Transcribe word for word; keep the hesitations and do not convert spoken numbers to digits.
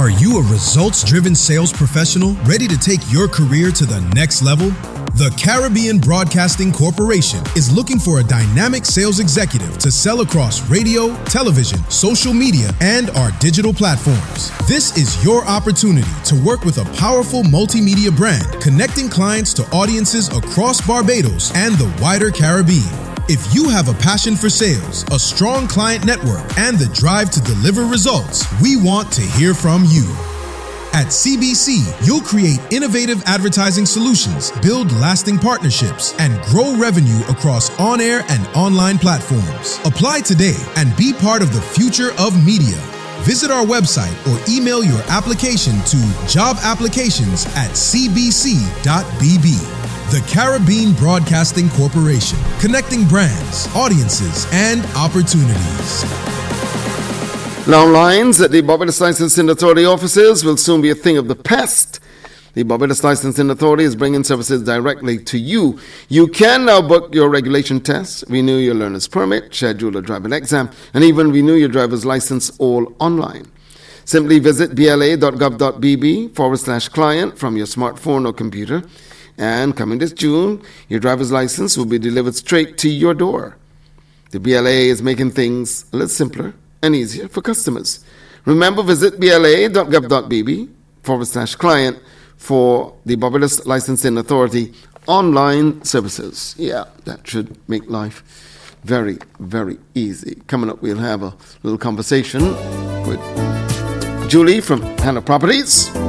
Are you a results-driven sales professional ready to take your career to the next level? The Caribbean Broadcasting Corporation is looking for a dynamic sales executive to sell across radio, television, social media, and our digital platforms. This is your opportunity to work with a powerful multimedia brand, connecting clients to audiences across Barbados and the wider Caribbean. If you have a passion for sales, a strong client network, and the drive to deliver results, we want to hear from you. At C B C, you'll create innovative advertising solutions, build lasting partnerships, and grow revenue across on-air and online platforms. Apply today and be part of the future of media. Visit our website or email your application to job applications at c b c dot b b. The Caribbean Broadcasting Corporation, connecting brands, audiences, and opportunities. Long lines at the Barbados Licensing Authority offices will soon be a thing of the past. The Barbados Licensing Authority is bringing services directly to you. You can now book your regulation test, renew your learner's permit, schedule a driving exam, and even renew your driver's license all online. Simply visit bla.gov.bb forward slash client from your smartphone or computer. And coming this June, your driver's license will be delivered straight to your door. The B L A is making things a little simpler and easier for customers. Remember, visit bla.gov.bb forward slash client for the Barbados Licensing Authority online services. Yeah, that should make life very, very easy. Coming up, we'll have a little conversation with Julie from Hannah Properties.